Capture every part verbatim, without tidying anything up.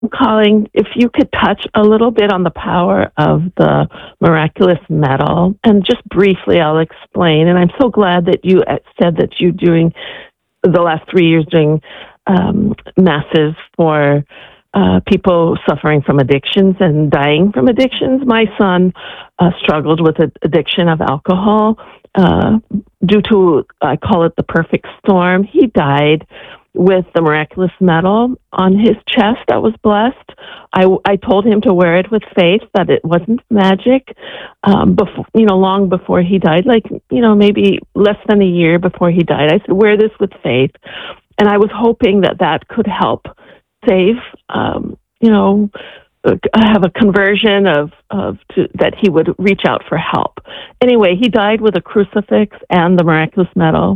calling if you could touch a little bit on the power of the miraculous metal. And just briefly, I'll explain. And I'm so glad that you said that you're doing the last three years doing um, masses for uh, people suffering from addictions and dying from addictions. My son uh, struggled with an addiction of alcohol uh, due to, I call it the perfect storm. He died with the miraculous medal on his chest that was blessed. I, I told him to wear it with faith, that it wasn't magic. Um, before, you know, long before he died, like, you know, maybe less than a year before he died, I said, wear this with faith. And I was hoping that that could help save, um, you know, uh, have a conversion of, of to, that he would reach out for help. Anyway, he died with a crucifix and the miraculous medal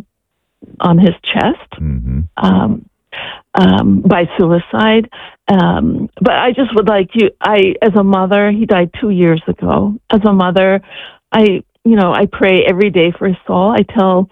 on his chest. Mm-hmm. um, um, by suicide. Um, but I just would like you, I, as a mother, he died two years ago. As a mother, I, you know, I pray every day for his soul. I tell,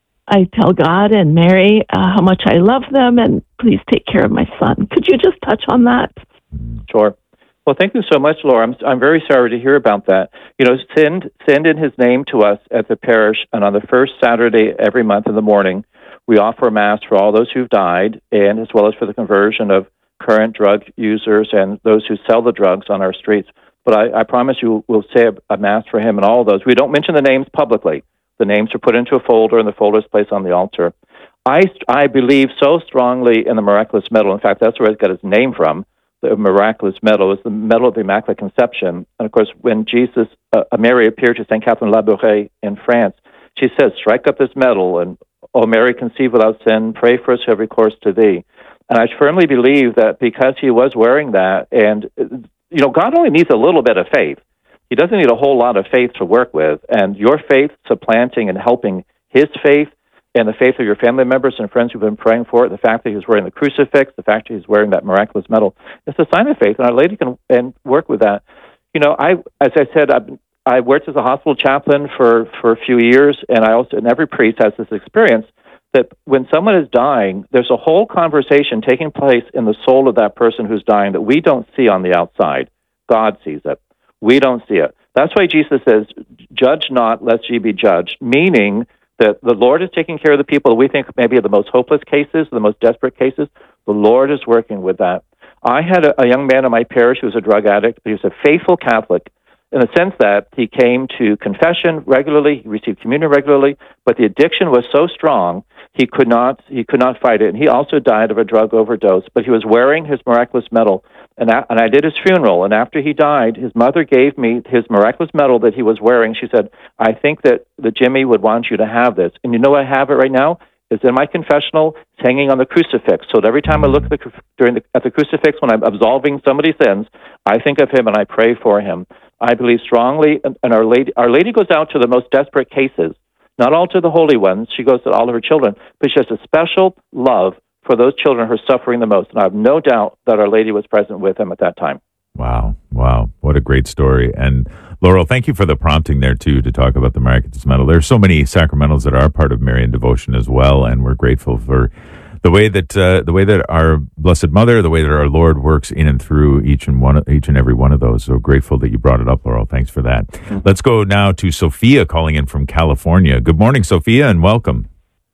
I tell God and Mary uh, how much I love them, and please take care of my son. Could you just touch on that? Sure. Well, thank you so much, Laura. I'm I'm very sorry to hear about that. You know, send send in his name to us at the parish, and on the first Saturday every month in the morning, we offer a mass for all those who've died, and as well as for the conversion of current drug users and those who sell the drugs on our streets. But I, I promise you, we'll say a, a mass for him and all of those. We don't mention the names publicly. The names are put into a folder, and the folder is placed on the altar. I I believe so strongly in the miraculous medal. In fact, that's where it got its name from. The miraculous medal is the medal of the Immaculate Conception. And of course, when Jesus, uh, Mary appeared to Saint Catherine Labouré in France, she says, strike up this medal, and, O Mary, conceived without sin, pray for us who have recourse to thee. And I firmly believe that because he was wearing that, and, you know, God only needs a little bit of faith. He doesn't need a whole lot of faith to work with. And your faith supplanting and helping his faith, and the faith of your family members and friends who've been praying for it, the fact that he's wearing the crucifix, the fact that he's wearing that miraculous medal, it's a sign of faith, and Our Lady can and work with that. You know, I, as I said, I've, I worked as a hospital chaplain for, for a few years, and I also, and every priest has this experience that when someone is dying, there's a whole conversation taking place in the soul of that person who's dying that we don't see on the outside. God sees it. We don't see it. That's why Jesus says, judge not, lest ye be judged, meaning that the Lord is taking care of the people that we think maybe are the most hopeless cases, the most desperate cases. The Lord is working with that. I had a, a young man in my parish who was a drug addict, but he was a faithful Catholic in the sense that he came to confession regularly, he received communion regularly, but the addiction was so strong he could not he could not fight it. And he also died of a drug overdose, but he was wearing his miraculous medal. And I, and I did his funeral, and after he died, his mother gave me his miraculous medal that he was wearing. She said, I think that, that Jimmy would want you to have this. And you know I have it right now? It's in my confessional. It's hanging on the crucifix. So that every time I look at the, during the, at the crucifix when I'm absolving somebody's sins, I think of him and I pray for him. I believe strongly, and, and Our Lady, Our Lady goes out to the most desperate cases, not all to the holy ones. She goes to all of her children, but she has a special love for those children who are suffering the most. And I have no doubt that Our Lady was present with him at that time. Wow. Wow. What a great story. And Laurel, thank you for the prompting there, too, to talk about the miraculous medal. There's so many sacramentals that are part of Marian devotion as well, and we're grateful for the way that uh, the way that our Blessed Mother, the way that our Lord works in and through each and one, each and every one of those. So grateful that you brought it up, Laurel. Thanks for that. Mm-hmm. Let's go now to Sophia calling in from California. Good morning, Sophia, and welcome.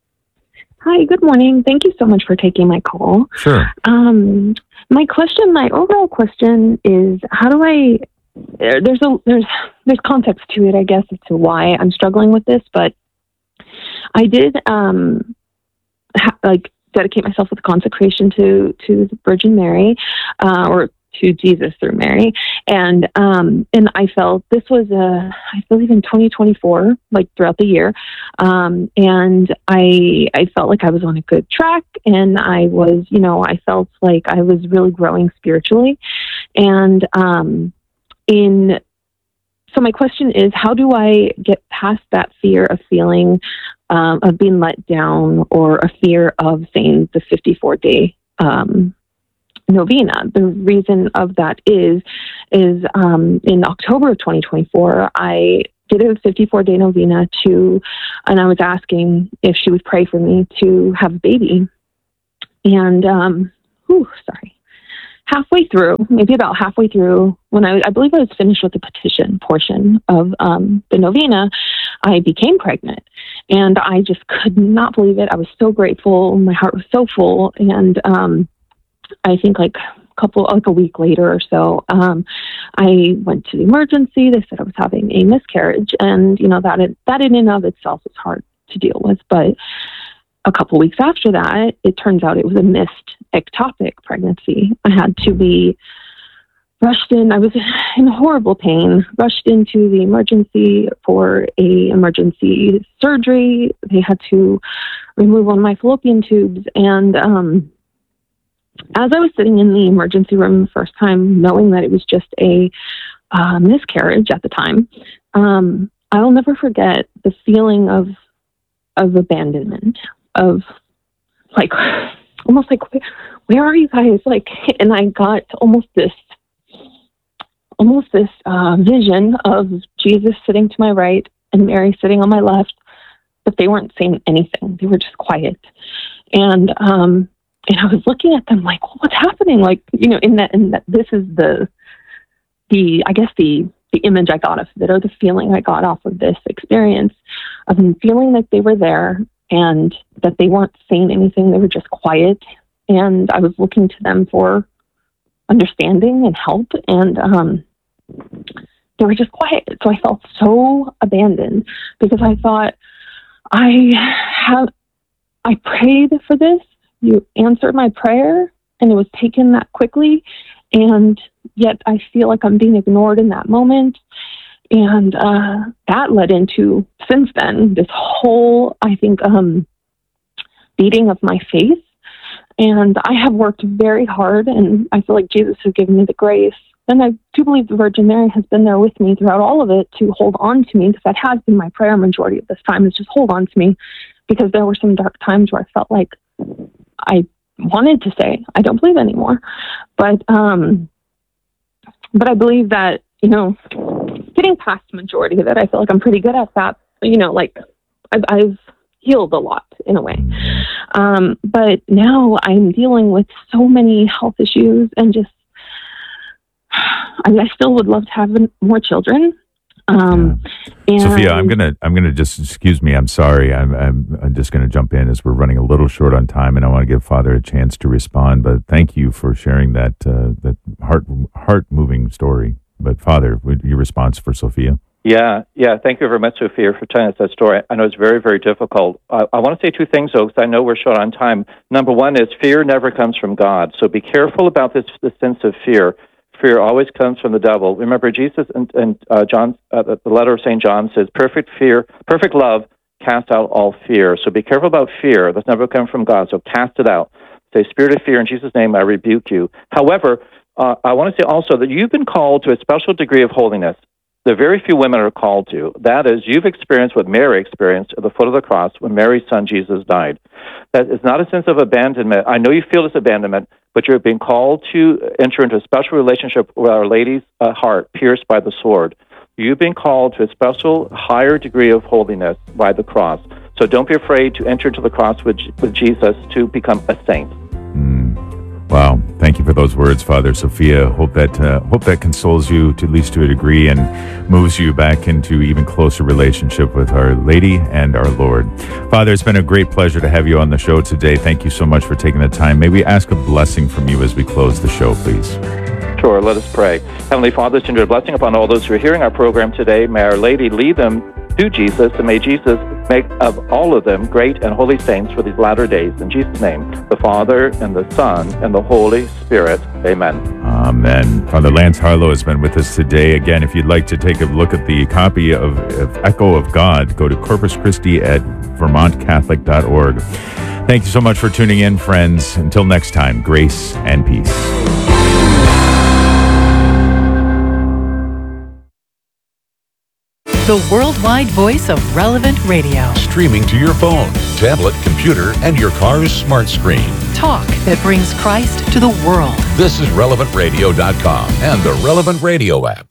Hi, good morning. Thank you so much for taking my call. Sure. Um, my question, my overall question is, how do I? There's a there's there's context to it, I guess, as to why I'm struggling with this. But I did um, ha- like dedicate myself with consecration to to the Virgin Mary, uh, or to Jesus through Mary, and um, and I felt this was a I believe in twenty twenty-four, like throughout the year, um, and I I felt like I was on a good track, and I was you know I felt like I was really growing spiritually, and um, in so my question is, how do I get past that fear of feeling um, of being let down, or a fear of saying the fifty-four day um, novena? The reason of that is, is um, in October of twenty twenty-four, I did a fifty-four day novena to, and I was asking if she would pray for me to have a baby. And, um, whew, sorry. halfway through, maybe about halfway through, when I, I believe I was finished with the petition portion of um, the novena, I became pregnant. And I just could not believe it. I was so grateful. My heart was so full. And um, I think like a couple, like a week later or so, um, I went to the emergency. They said I was having a miscarriage. And, you know, that, that in and of itself is hard to deal with. But a couple weeks after that, it turns out it was a missed ectopic pregnancy. I had to be rushed in. I was in horrible pain, rushed into the emergency for a emergency surgery. They had to remove one of my fallopian tubes. And um, as I was sitting in the emergency room the first time, knowing that it was just a uh, miscarriage at the time, um, I'll never forget the feeling of of abandonment, of like, almost like, where are you guys? Like, and I got almost this, almost this uh, vision of Jesus sitting to my right and Mary sitting on my left, but they weren't saying anything. They were just quiet. And, um, and I was looking at them like, what's happening? Like, you know, in that, in that, this is the, the, I guess the, the image I got off of it, or the feeling I got off of this experience of them feeling like they were there and that they weren't saying anything. They were just quiet. And I was looking to them for understanding and help. And um, they were just quiet. So I felt so abandoned because I thought, I have, I prayed for this. You answered my prayer and it was taken that quickly. And yet I feel like I'm being ignored in that moment. And uh, that led into, since then, this whole, I think, um, beating of my faith. And I have worked very hard, and I feel like Jesus has given me the grace. And I do believe the Virgin Mary has been there with me throughout all of it to hold on to me, because that has been my prayer majority of this time, is just hold on to me, because there were some dark times where I felt like I wanted to say, I don't believe anymore. But, um, but I believe that, you know, getting past the majority of it, I feel like I'm pretty good at that. You know, like I've, I've healed a lot in a way. Um, but now I'm dealing with so many health issues, and just, I, mean, I still would love to have more children. Um, yeah. and Sophia, I'm gonna, I'm gonna just excuse me. I'm sorry. I'm, I'm, I'm just gonna jump in as we're running a little short on time, and I want to give Father a chance to respond. But thank you for sharing that, uh, that heart, heart moving story. But Father, your response for Sophia? Yeah, yeah. Thank you very much, Sophia, for telling us that story. I know it's very, very difficult. I, I want to say two things, though, because I know we're short on time. Number one is fear never comes from God. So be careful about this, this sense of fear. Fear always comes from the devil. Remember, Jesus and, and uh, John, uh, the letter of Saint John says, perfect fear, perfect love casts out all fear. So be careful about fear. That's never come from God. So cast it out. Say, spirit of fear, in Jesus' name, I rebuke you. However, uh, I want to say also that you've been called to a special degree of holiness that very few women are called to. That is, you've experienced what Mary experienced at the foot of the cross when Mary's son Jesus died. That is not a sense of abandonment. I know you feel this abandonment, but you're being called to enter into a special relationship with Our Lady's uh, heart pierced by the sword. You've been called to a special, higher degree of holiness by the cross. So don't be afraid to enter into the cross with, with Jesus to become a saint. Wow. Thank you for those words, Father. Sophia, hope that uh, hope that consoles you, to at least to a degree, and moves you back into even closer relationship with Our Lady and our Lord. Father, it's been a great pleasure to have you on the show today. Thank you so much for taking the time. May we ask a blessing from you as we close the show, please? Sure. Let us pray. Heavenly Father, send your blessing upon all those who are hearing our program today. May Our Lady lead them to Jesus, and may Jesus make of all of them great and holy saints for these latter days. In Jesus' name, the Father, and the Son, and the Holy Spirit. Amen. Amen. Father Lance Harlow has been with us today. Again, if you'd like to take a look at the copy of, of Echo of God, go to Corpus Christi at vermont catholic dot org. Thank you so much for tuning in, friends. Until next time, grace and peace. The worldwide voice of Relevant Radio. Streaming to your phone, tablet, computer, and your car's smart screen. Talk that brings Christ to the world. This is relevant radio dot com and the Relevant Radio app.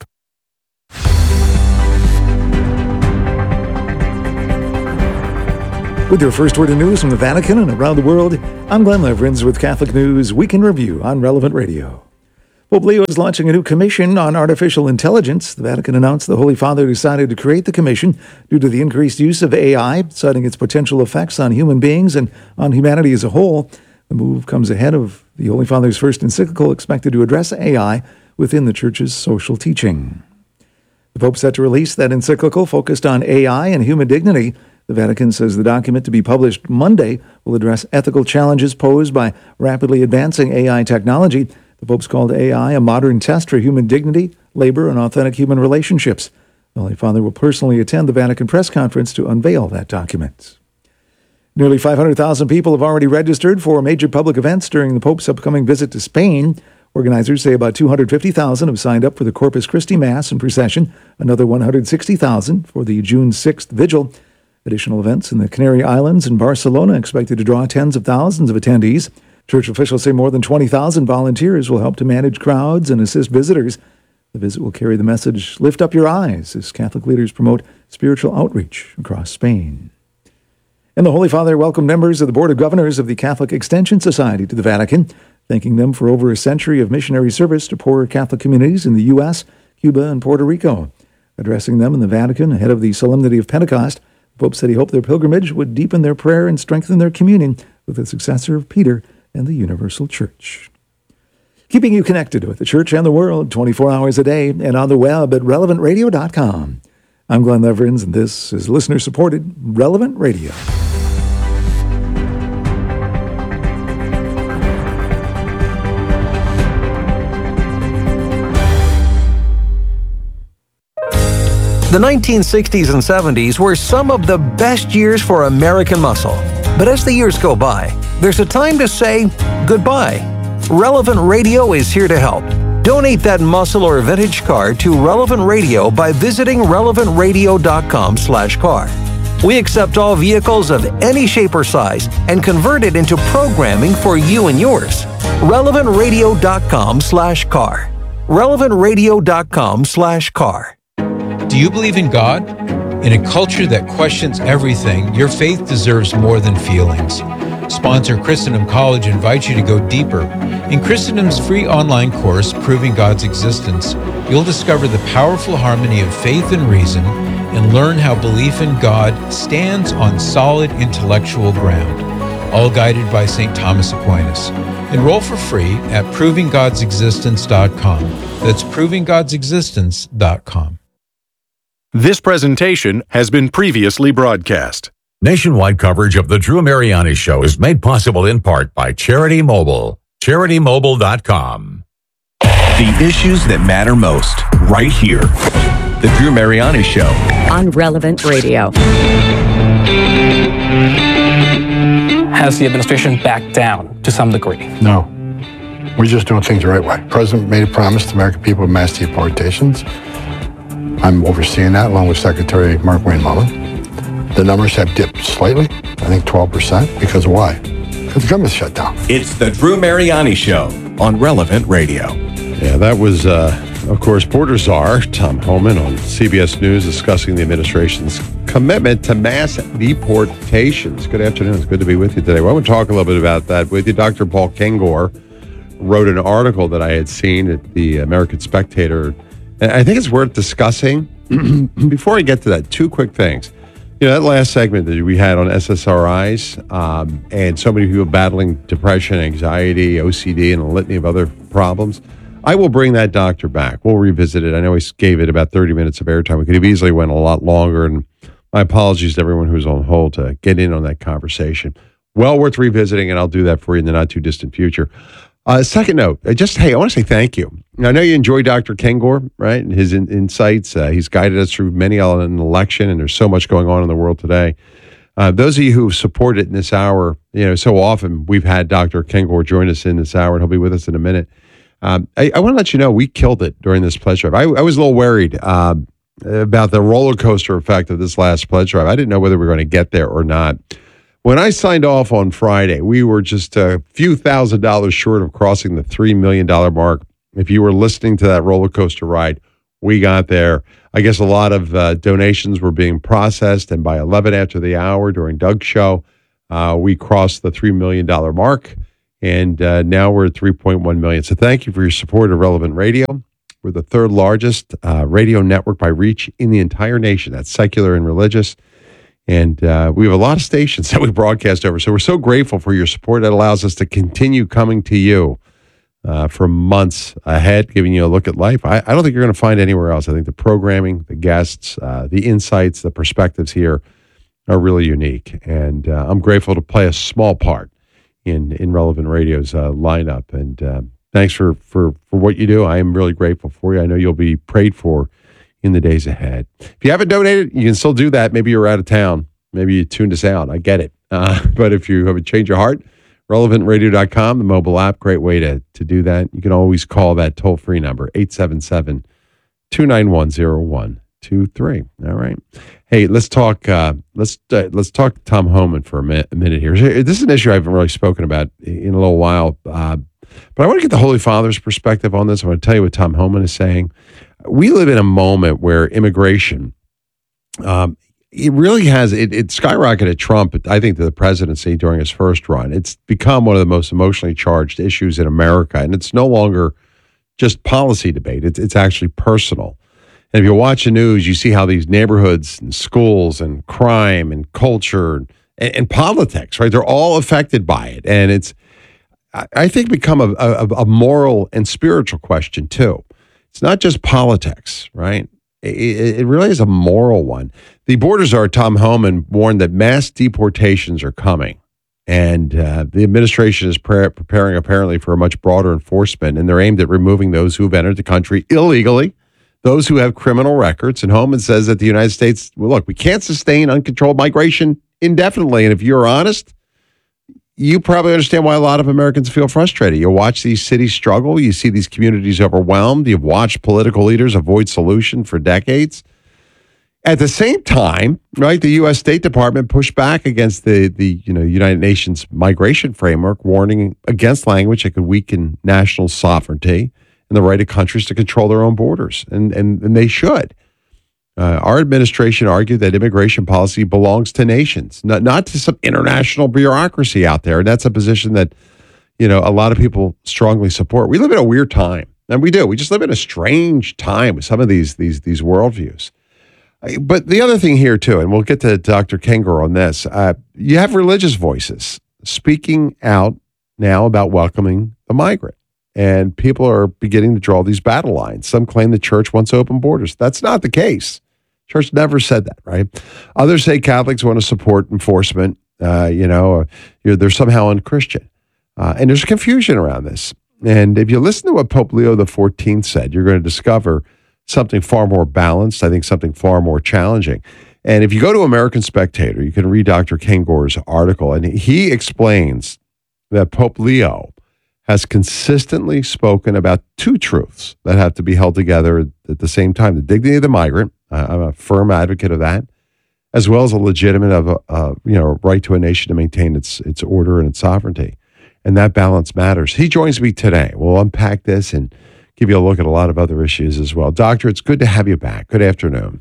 With your first word of news from the Vatican and around the world, I'm Glenn Leverins with Catholic News Week in Review on Relevant Radio. Pope Leo is launching a new commission on artificial intelligence. The Vatican announced the Holy Father decided to create the commission due to the increased use of A I, citing its potential effects on human beings and on humanity as a whole. The move comes ahead of the Holy Father's first encyclical expected to address A I within the Church's social teaching. The Pope set to release that encyclical focused on A I and human dignity. The Vatican says the document, to be published Monday, will address ethical challenges posed by rapidly advancing A I technology. The Pope's called A I a modern test for human dignity, labor, and authentic human relationships. The Holy Father will personally attend the Vatican press conference to unveil that document. Nearly five hundred thousand people have already registered for major public events during the Pope's upcoming visit to Spain. Organizers say about two hundred fifty thousand have signed up for the Corpus Christi Mass and procession, another one hundred sixty thousand for the June sixth vigil. Additional events in the Canary Islands and Barcelona expected to draw tens of thousands of attendees. Church officials say more than twenty thousand volunteers will help to manage crowds and assist visitors. The visit will carry the message, "Lift up your eyes," as Catholic leaders promote spiritual outreach across Spain. And the Holy Father welcomed members of the Board of Governors of the Catholic Extension Society to the Vatican, thanking them for over a century of missionary service to poorer Catholic communities in the U S, Cuba, and Puerto Rico. Addressing them in the Vatican ahead of the Solemnity of Pentecost, the Pope said he hoped their pilgrimage would deepen their prayer and strengthen their communion with the successor of Peter and the Universal Church. Keeping you connected with the Church and the world twenty-four hours a day and on the web at relevant radio dot com. I'm Glenn Leverins, and this is listener-supported Relevant Radio. The nineteen sixties and seventies were some of the best years for American muscle. But as the years go by, there's a time to say goodbye. Relevant Radio is here to help. Donate that muscle or vintage car to Relevant Radio by visiting relevant radio dot com slash car. We accept all vehicles of any shape or size and convert it into programming for you and yours. relevant radio dot com slash car. relevant radio dot com slash car. Do you believe in God? In a culture that questions everything, your faith deserves more than feelings. Sponsor Christendom College invites you to go deeper. In Christendom's free online course, Proving God's Existence, you'll discover the powerful harmony of faith and reason and learn how belief in God stands on solid intellectual ground, all guided by Saint Thomas Aquinas. Enroll for free at proving gods existence dot com. That's proving gods existence dot com. This presentation has been previously broadcast. Nationwide coverage of The Drew Mariani Show is made possible in part by Charity Mobile. charity mobile dot com. The issues that matter most, right here. The Drew Mariani Show. On Relevant Radio. Has the administration backed down to some degree? No. We're just doing things the right way. The president made a promise to American people of mass deportations. I'm overseeing that along with Secretary Mark Wayne Mullen. The numbers have dipped slightly, I think twelve percent. Because of why? Because the government's shut down. It's the Drew Mariani Show on Relevant Radio. Yeah, that was, uh, of course, Porter Czar, Tom Homan on C B S News discussing the administration's commitment to mass deportations. Good afternoon. It's good to be with you today. Well, I want to talk a little bit about that with you. Doctor Paul Kengor wrote an article that I had seen at the American Spectator. And I think it's worth discussing. Before I get to that, two quick things. You know, that last segment that we had on S S R Is um, and so many people battling depression, anxiety, O C D, and a litany of other problems. I will bring that doctor back. We'll revisit it. I know he gave it about thirty minutes of airtime. We could have easily went a lot longer. And my apologies to everyone who's on hold to get in on that conversation. Well worth revisiting, and I'll do that for you in the not too distant future. Uh, second note, I just, hey, I want to say thank you. I know you enjoy Doctor Kengor, right? And his in, insights. Uh, he's guided us through many on an election, and there's so much going on in the world today. Uh, those of you who have supported in this hour, you know, so often we've had Doctor Kengor join us in this hour, and he'll be with us in a minute. Um, I, I want to let you know we killed it during this pledge drive. I, I was a little worried um, about the roller coaster effect of this last pledge drive. I didn't know whether we were going to get there or not. When I signed off on Friday, we were just a few thousand dollars short of crossing the three million dollars mark. If you were listening to that roller coaster ride, we got there. I guess a lot of uh, donations were being processed, and by eleven after the hour during Doug's show, uh, we crossed the three million dollars mark. And uh, now we're at three point one million. So thank you for your support of Relevant Radio. We're the third largest uh, radio network by reach in the entire nation. That's secular and religious. And uh, we have a lot of stations that we broadcast over. So we're so grateful for your support. That allows us to continue coming to you uh, for months ahead, giving you a look at life. I, I don't think you're going to find anywhere else. I think the programming, the guests, uh, the insights, the perspectives here are really unique. And uh, I'm grateful to play a small part in, in Relevant Radio's uh, lineup. And uh, thanks for, for, for what you do. I am really grateful for you. I know you'll be prayed for in the days ahead. If you haven't donated, you can still do that. Maybe you're out of town. Maybe you tuned us out. I get it. Uh, but if you have a change of heart, relevant radio dot com, the mobile app, great way to, to do that. You can always call that toll-free number, eight seven seven, two nine one, zero one two three. All right. Hey, let's talk uh, let's uh, let's talk Tom Homan for a, mi- a minute here. This is an issue I haven't really spoken about in a little while, uh, but I want to get the Holy Father's perspective on this. I want to tell you what Tom Homan is saying. We live in a moment where immigration, um, it really has, it, it skyrocketed Trump, I think, to the presidency during his first run. It's become one of the most emotionally charged issues in America, and it's no longer just policy debate. It's, it's actually personal. And if you watch the news, you see how these neighborhoods and schools and crime and culture and, and politics, right, they're all affected by it. And it's, I think, become a, a, a moral and spiritual question, too. It's not just politics, right? It, it really is a moral one. The border czar, Tom Homan, warned that mass deportations are coming. And uh, the administration is pre- preparing, apparently, for a much broader enforcement. And they're aimed at removing those who have entered the country illegally, those who have criminal records. And Homan says that the United States, well, look, we can't sustain uncontrolled migration indefinitely. And if you're honest, you probably understand why a lot of Americans feel frustrated. You watch these cities struggle. You see these communities overwhelmed. You've watched political leaders avoid solution for decades. At the same time, right, the U S State Department pushed back against the, the you know, United Nations migration framework, warning against language that could weaken national sovereignty and the right of countries to control their own borders. And, and, and they should. Uh, our administration argued that immigration policy belongs to nations, not not to some international bureaucracy out there. And that's a position that, you know, a lot of people strongly support. We live in a weird time, and we do. We just live in a strange time with some of these these these worldviews. But the other thing here too, and we'll get to Doctor Kenger on this. Uh, you have religious voices speaking out now about welcoming the migrant, and people are beginning to draw these battle lines. Some claim the church wants open borders. That's not the case. Church never said that, right? Others say Catholics want to support enforcement, uh, you know, or they're somehow unchristian. Uh, and there's confusion around this. And if you listen to what Pope Leo the fourteenth said, you're going to discover something far more balanced, I think something far more challenging. And if you go to American Spectator, you can read Doctor Kenger's article, and he explains that Pope Leo has consistently spoken about two truths that have to be held together at the same time: the dignity of the migrant. Uh, I'm a firm advocate of that, as well as a legitimate of a, uh, you know, right to a nation to maintain its its order and its sovereignty, and that balance matters. He joins me today. We'll unpack this and give you a look at a lot of other issues as well. Doctor, it's good to have you back. Good afternoon.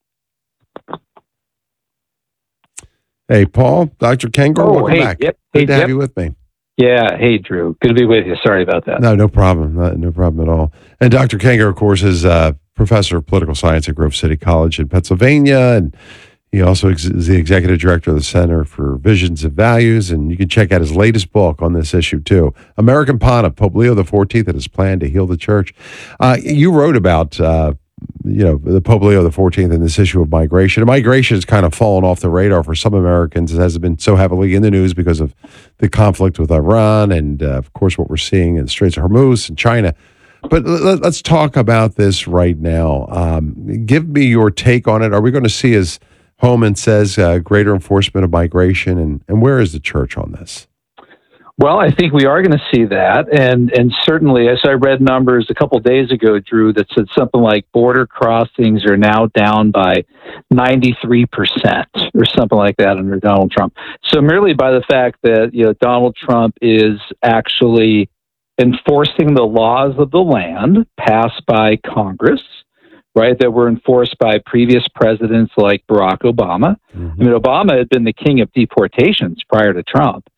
Hey, Paul, Doctor Kenger, oh, welcome hey, back. Yep. Good hey, to have yep. you with me. Yeah. Hey, Drew. Good to be with you. Sorry about that. No, no problem. No, no problem at all. And Doctor Kenger, of course, is a professor of political science at Grove City College in Pennsylvania. And he also ex- is the executive director of the Center for Visions and Values. And you can check out his latest book on this issue, too, American Pontiff, Pope Leo the fourteenth and his plan to heal the church. Uh, you wrote about, uh, you know, the Pope Leo the fourteenth and this issue of migration. And migration has kind of fallen off the radar for some Americans. It hasn't been so heavily in the news because of the conflict with Iran and, uh, of course, what we're seeing in the Straits of Hormuz and China. But let, let's talk about this right now. Um, give me your take on it. Are we going to see, as Homan says, uh, greater enforcement of migration? And, and where is the church on this? Well, I think we are going to see that. And and certainly, as I read numbers a couple of days ago, Drew, that said something like border crossings are now down by ninety-three percent or something like that under Donald Trump. So merely by the fact that, you know, Donald Trump is actually enforcing the laws of the land passed by Congress, right, that were enforced by previous presidents like Barack Obama. Mm-hmm. I mean, Obama had been the king of deportations prior to Trump.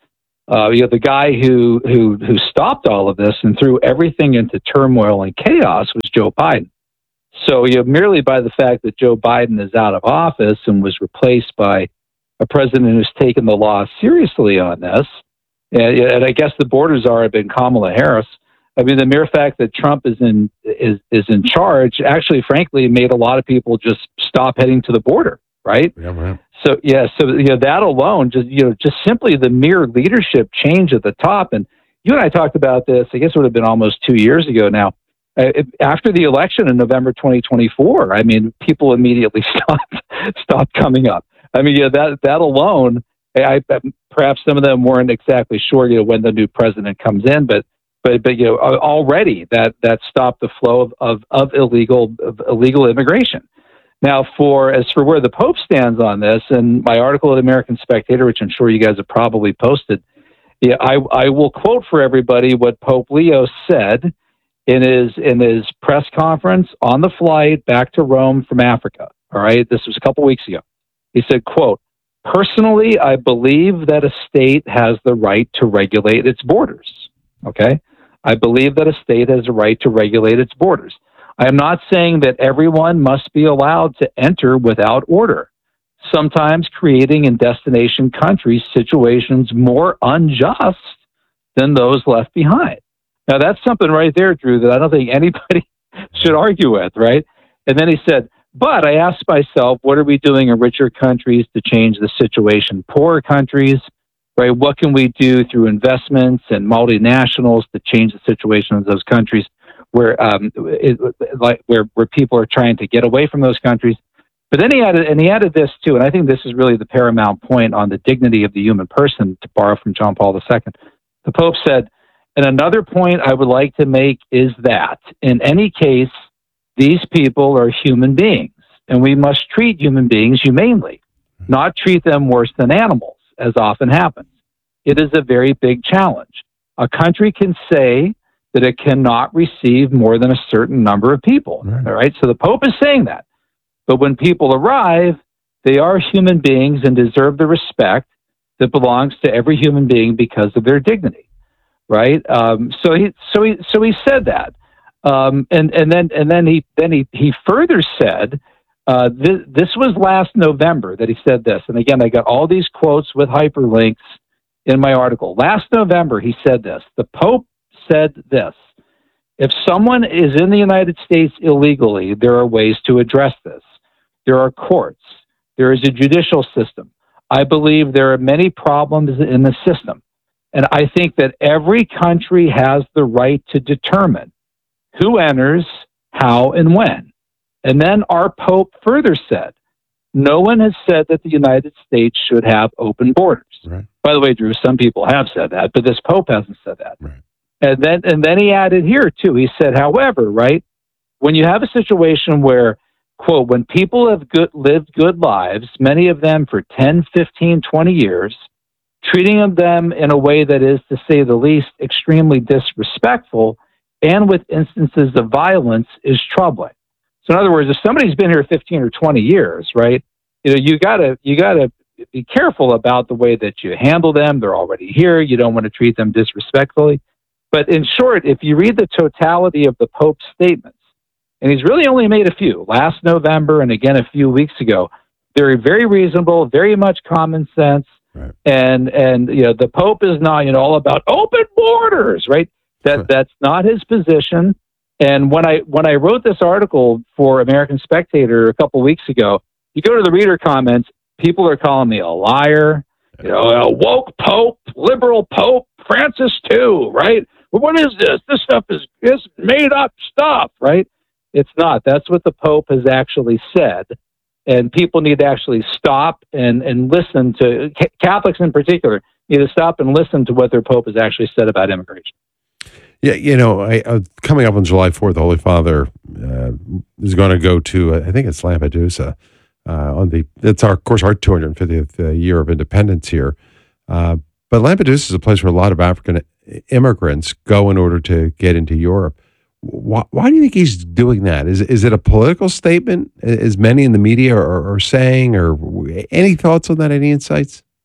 Uh, you know, the guy who, who, who stopped all of this and threw everything into turmoil and chaos was Joe Biden. So, you know, merely by the fact that Joe Biden is out of office and was replaced by a president who's taken the law seriously on this, and, and I guess the border czar have been Kamala Harris. I mean, the mere fact that Trump is in is is in charge actually, frankly, made a lot of people just stop heading to the border, right? Yeah, right. So yeah, so you know that alone, just you know, just simply the mere leadership change at the top. And you and I talked about this. I guess it would have been almost two years ago now. Uh, it, after the election in November twenty twenty-four, I mean, people immediately stopped stopped coming up. I mean, yeah, that that alone, I, I perhaps some of them weren't exactly sure, you know, when the new president comes in, but but but you know, already that that stopped the flow of of, of illegal of illegal immigration. Now, for as for where the Pope stands on this, and my article at American Spectator, which I'm sure you guys have probably posted, yeah, I, I will quote for everybody what Pope Leo said in his in his press conference on the flight back to Rome from Africa. All right, this was a couple weeks ago. He said, "Quote: Personally, I believe that a state has the right to regulate its borders. Okay, I believe that a state has a right to regulate its borders. I am not saying that everyone must be allowed to enter without order, sometimes creating in destination countries situations more unjust than those left behind." Now, that's something right there, Drew, that I don't think anybody should argue with, right? And then he said, "But I asked myself, what are we doing in richer countries to change the situation? Poorer countries, right? What can we do through investments and multinationals to change the situation of those countries where, um, it, like where where people are trying to get away from those countries?" But then he added, and he added this too, and I think this is really the paramount point on the dignity of the human person, to borrow from John Paul the Second. The Pope said, "And another point I would like to make is that, in any case, these people are human beings, and we must treat human beings humanely, not treat them worse than animals, as often happens. It is a very big challenge. A country can say that it cannot receive more than a certain number of people." Right. All right. So the Pope is saying that. But when people arrive, they are human beings and deserve the respect that belongs to every human being because of their dignity. Right. Um, so he so he so he said that. Um, and, and then and then he then he, he further said, uh, this, this was last November that he said this. And again, I got all these quotes with hyperlinks in my article. Last November, he said this. The Pope said this: "If someone is in the United States illegally, there are ways to address this. There are courts. There is a judicial system. I believe there are many problems in the system. And I think that every country has the right to determine who enters, how, and when." And then our Pope further said, "No one has said that the United States should have open borders." Right. By the way, Drew, some people have said that, but this Pope hasn't said that. Right. And then and then he added here, too. He said, "However, right, when you have a situation where, quote, when people have good, lived good lives, many of them for ten, fifteen, twenty years, treating them in a way that is, to say the least, extremely disrespectful and with instances of violence is troubling." So in other words, if somebody's been here fifteen or twenty years, right, you know, you gotta, you gotta be careful about the way that you handle them. They're already here. You don't want to treat them disrespectfully. But in short, if you read the totality of the Pope's statements, and he's really only made a few, last November and again a few weeks ago, they're very reasonable, very much common sense. Right. And, and, you know, the Pope is not, you know, all about open borders, right? That, that's not his position. And when I, when I wrote this article for American Spectator a couple weeks ago, you go to the reader comments, people are calling me a liar, you know, a woke Pope, liberal Pope, Francis too, right? Well, what is this? This stuff is, is made up stuff, right? It's not. That's what the Pope has actually said. And people need to actually stop and, and listen to, Catholics in particular, need to stop and listen to what their Pope has actually said about immigration. Yeah, you know, I, uh, coming up on July fourth, the Holy Father uh, is going to go to, uh, I think it's Lampedusa, uh, on the, it's our, of course, our two hundred fiftieth uh, year of independence here. Uh, but Lampedusa is a place where a lot of African immigrants go in order to get into Europe. Why, why do you think he's doing that? Is is it a political statement, as many in the media are, are saying, or any thoughts on that? Any insights?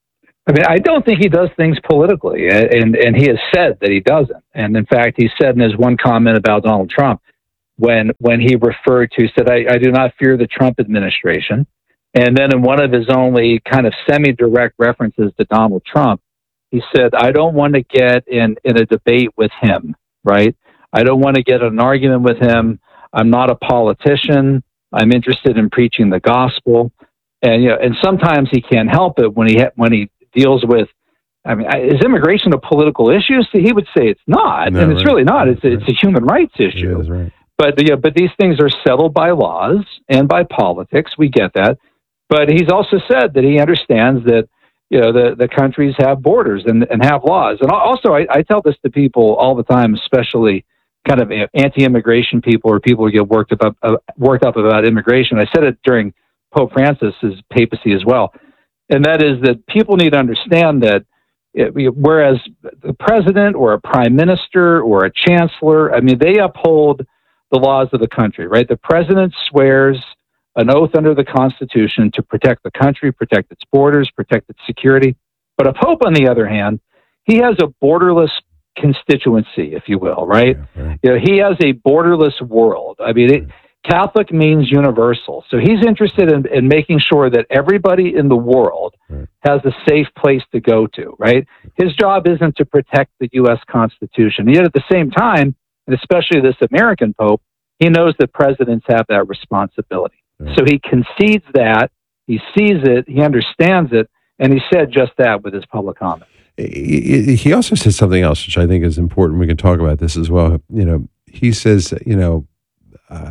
I mean, I don't think he does things politically, and and he has said that he doesn't. And in fact, he said in his one comment about Donald Trump, when when he referred to, said, I, I do not fear the Trump administration. And then in one of his only kind of semi-direct references to Donald Trump, he said, I don't want to get in, in a debate with him, right? I don't want to get in an argument with him. I'm not a politician. I'm interested in preaching the gospel. And, you know, and sometimes he can't help it when he, ha- when he deals with, I mean, is immigration a political issue? See, he would say it's not, no, and it's right. really not. It's a, it's a human rights issue. Is, right. But, yeah, but these things are settled by laws and by politics. We get that. But he's also said that he understands that, you know, the, the countries have borders and, and have laws. And also, I, I tell this to people all the time, especially kind of anti-immigration people or people who get worked up, uh, worked up about immigration. I said it during Pope Francis's papacy as well. And that is that people need to understand that it, whereas the president or a prime minister or a chancellor, I mean, they uphold the laws of the country, right? The president swears an oath under the Constitution to protect the country, protect its borders, protect its security. But a pope, on the other hand, he has a borderless constituency, if you will, right? Yeah, right. You know, he has a borderless world. I mean, it, Catholic means universal. So he's interested in, in making sure that everybody in the world right. has a safe place to go to, right? His job isn't to protect the U S Constitution. Yet at the same time, and especially this American pope, he knows that presidents have that responsibility. Right. So he concedes that, he sees it, he understands it, and he said just that with his public comment. He also said something else, which I think is important. We can talk about this as well. You know, he says, you know, uh,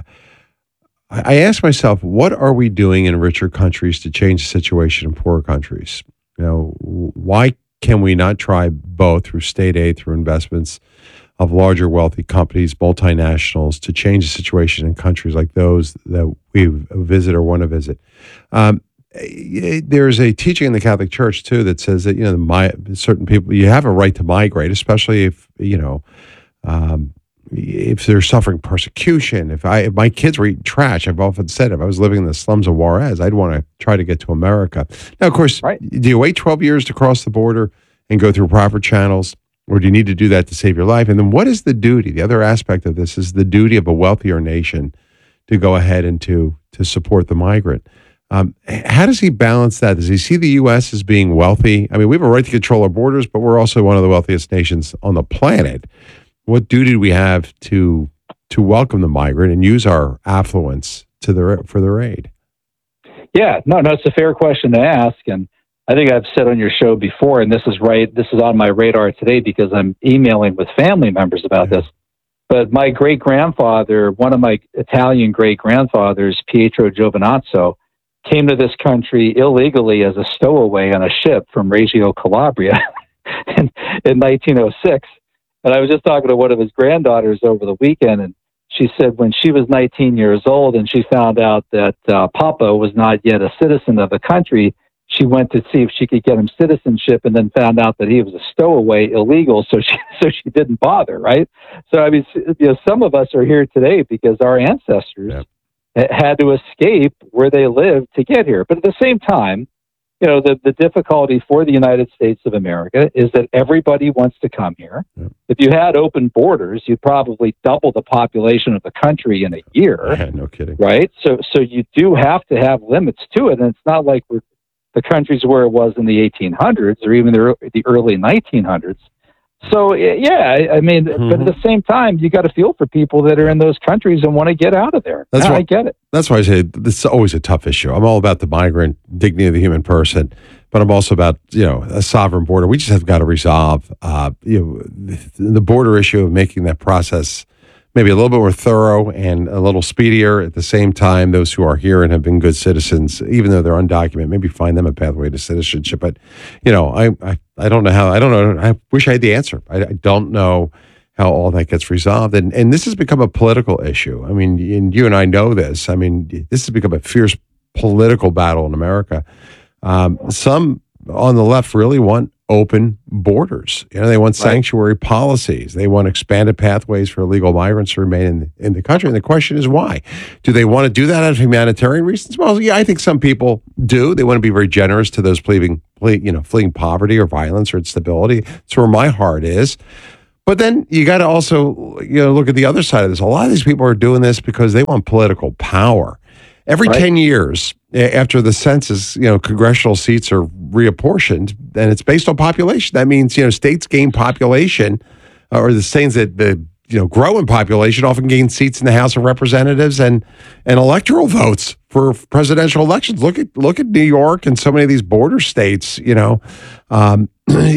I ask myself, what are we doing in richer countries to change the situation in poorer countries? You know, why can we not try both through state aid, through investments of larger wealthy companies, multinationals, to change the situation in countries like those that we visit or want to visit? Um, there's a teaching in the Catholic Church too that says that, you know, my, certain people, you have a right to migrate, especially if, you know, um, if they're suffering persecution. If I, if my kids were eating trash, I've often said, if I was living in the slums of Juarez, I'd want to try to get to America. Now, of course, right. do you wait twelve years to cross the border and go through proper channels, or do you need to do that to save your life? And then what is the duty? The other aspect of this is the duty of a wealthier nation to go ahead and to, to support the migrant. Um, how does he balance that? Does he see the U S as being wealthy? I mean, we have a right to control our borders, but we're also one of the wealthiest nations on the planet. What duty do we have to to welcome the migrant and use our affluence to their for their aid? Yeah, no, no, it's a fair question to ask, and I think I've said on your show before, and this is right. This is on my radar today because I'm emailing with family members about yeah. this. But my great grandfather, one of my Italian great grandfathers, Pietro Giovinazzo, came to this country illegally as a stowaway on a ship from Reggio Calabria in, in nineteen oh six. And I was just talking to one of his granddaughters over the weekend, and she said when she was nineteen years old and she found out that uh, Papa was not yet a citizen of the country, she went to see if she could get him citizenship, and then found out that he was a stowaway, illegal, so she so she didn't bother, right? So, I mean, you know, some of us are here today because our ancestors yeah. had to escape where they lived to get here. But at the same time, you know, the, the difficulty for the United States of America is that everybody wants to come here. Yep. If you had open borders, you'd probably double the population of the country in a year. Yeah, no kidding. Right? So so you do have to have limits to it. And it's not like we're, the countries where it was in the eighteen hundreds or even the, the early nineteen hundreds. So, yeah, I, I mean, mm-hmm. but at the same time, you got to feel for people that are in those countries and want to get out of there. That's no, why, I get it. That's why I say this is always a tough issue. I'm all about the migrant, dignity of the human person, but I'm also about, you know, a sovereign border. We just have got to resolve, uh, you know, the border issue of making that process maybe a little bit more thorough and a little speedier. At the same time, those who are here and have been good citizens, even though they're undocumented, maybe find them a pathway to citizenship. But, you know, I, I, I don't know how, I don't know. I wish I had the answer. I, I don't know how all that gets resolved. And and this has become a political issue. I mean, and you and I know this. I mean, this has become a fierce political battle in America. Um, some on the left really want open borders. You know, they want sanctuary right. policies. They want expanded pathways for illegal migrants to remain in, in the country. And the question is why? Do they want to do that out of humanitarian reasons? Well, yeah, I think some people do. They want to be very generous to those leaving flee, you know, fleeing poverty or violence or instability. It's where my heart is. But then you got to also, you know, look at the other side of this. A lot of these people are doing this because they want political power. Every right. ten years after the census, you know, congressional seats are reapportioned, and it's based on population. That means, you know, states gain population, uh, or the states that the you know grow in population often gain seats in the House of Representatives and and electoral votes for presidential elections. Look at look at New York and so many of these border states. You know, um,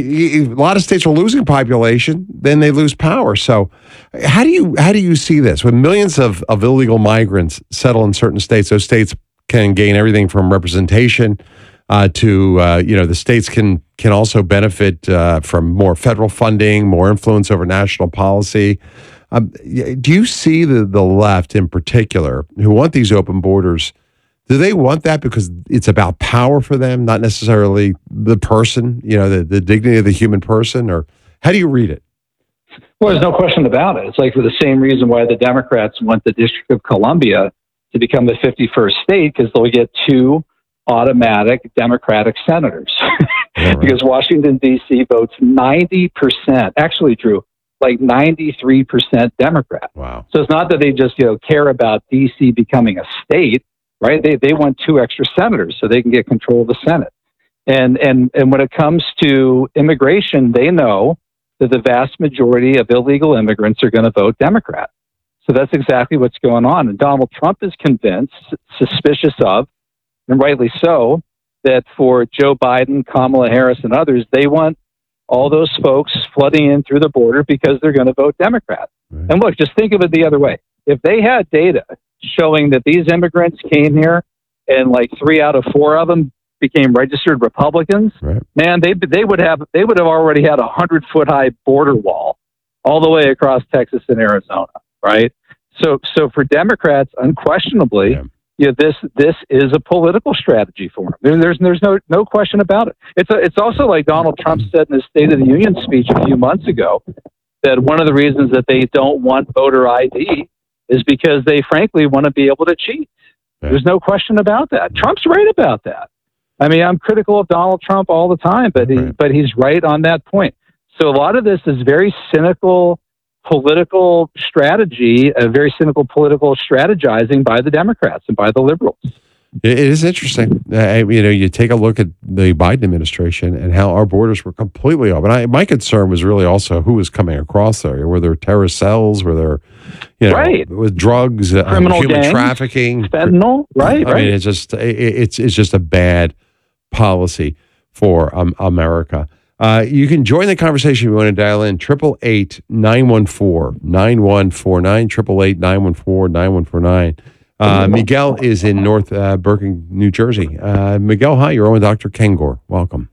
a lot of states are losing population, then they lose power. So, how do you how do you see this when millions of of illegal migrants settle in certain states? Those states can gain everything from representation uh, to uh, you know the states can can also benefit uh, from more federal funding, more influence over national policy. Um, do you see the the left in particular who want these open borders? Do they want that because it's about power for them, not necessarily the person, you know, the, the dignity of the human person? Or how do you read it? Well, there's no question about it. It's like for the same reason why the Democrats want the District of Columbia to become the fifty-first state, because they'll get two automatic Democratic senators. Yeah, right. Because Washington, D C votes ninety percent, actually, Drew, like ninety-three percent Democrat. Wow. So it's not that they just, you know, care about D C becoming a state. Right, they they want two extra senators so they can get control of the Senate, and and and when it comes to immigration, they know that the vast majority of illegal immigrants are going to vote Democrat. So that's exactly what's going on. And Donald Trump is convinced, suspicious of, and rightly so, that for Joe Biden, Kamala Harris, and others, they want all those folks flooding in through the border because they're going to vote Democrat. Right. And look, just think of it the other way. If they had data showing that these immigrants came here and like three out of four of them became registered Republicans, right. man, they they would have they would have already had a hundred foot high border wall all the way across Texas and Arizona, right? So so for Democrats, unquestionably, yeah. you know, this this is a political strategy for them. There, there's there's no no question about it. It's a, it's also like Donald Trump said in his State of the Union speech a few months ago that one of the reasons that they don't want voter I D is because they frankly want to be able to cheat. Yeah. There's no question about that. Trump's right about that. I mean, I'm critical of Donald Trump all the time, but he, right. but he's right on that point. So a lot of this is very cynical political strategy, a very cynical political strategizing by the Democrats and by the liberals. It is interesting. Uh, you know, you take a look at the Biden administration and how our borders were completely open. I, my concern was really also who was coming across there. Were there terrorist cells? Were there, you know, right. with drugs, criminal uh, human gangs, trafficking, fentanyl? Right. I right. mean, it's just it, it's it's just a bad policy for um, America. Uh, you can join the conversation if you want to dial in triple eight nine one four nine one four nine triple eight nine one four nine one four nine. Uh, Miguel is in North uh, Bergen, New Jersey. Uh, Miguel, hi. You're on with Doctor Kengor. Welcome.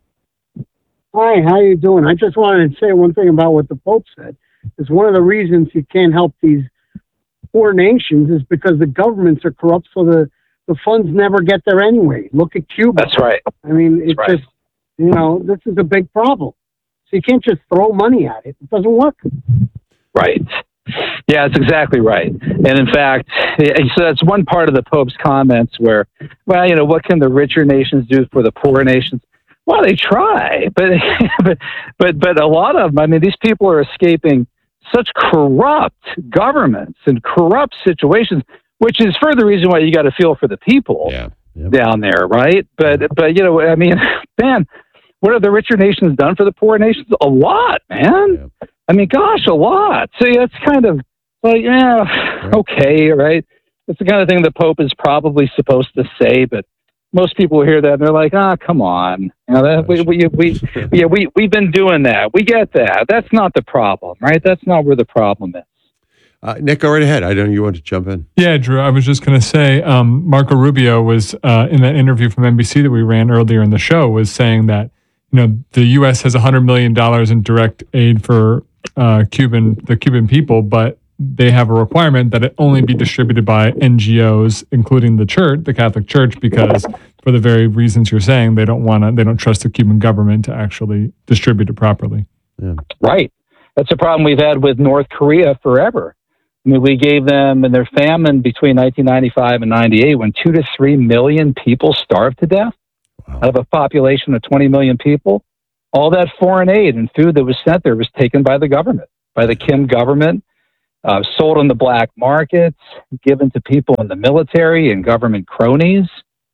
Hi, how you doing? I just wanted to say one thing about what the Pope said. Is one of the reasons you can't help these poor nations is because the governments are corrupt, so the, the funds never get there anyway. Look at Cuba. That's right. I mean, it's right. just, you know, this is a big problem. So you can't just throw money at it. It doesn't work. Right. Yeah, that's exactly right. And in fact, so that's one part of the Pope's comments where, well, you know, what can the richer nations do for the poorer nations? Well, they try, but but but but a lot of them, I mean, these people are escaping such corrupt governments and corrupt situations, which is further reason why you got to feel for the people yeah. yep. down there, right? But but you know, I mean, man, what have the richer nations done for the poorer nations? A lot, man. Yep. I mean, gosh, a lot. So yeah, it's kind of like, yeah, okay, right? It's the kind of thing the Pope is probably supposed to say, but most people hear that and they're like, ah, oh, come on. You know, that, we, we, we, yeah, we, we've been doing that. We get that. That's not the problem, right? That's not where the problem is. Uh, Nick, go right ahead. I know you want to jump in. Yeah, Drew, I was just going to say, um, Marco Rubio was uh, in that interview from N B C that we ran earlier in the show was saying that, you know, the U S has one hundred million dollars in direct aid for uh, Cuban, the Cuban people, but they have a requirement that it only be distributed by N G Os, including the church, the Catholic Church, because for the very reasons you're saying, they don't want to, they don't trust the Cuban government to actually distribute it properly. Yeah. Right. That's a problem we've had with North Korea forever. I mean, we gave them in their famine between nineteen ninety-five and ninety-eight when two to three million people starved to death. Wow. Out of a population of twenty million people, all that foreign aid and food that was sent there was taken by the government, by the Kim government, uh, sold on the black markets, given to people in the military and government cronies.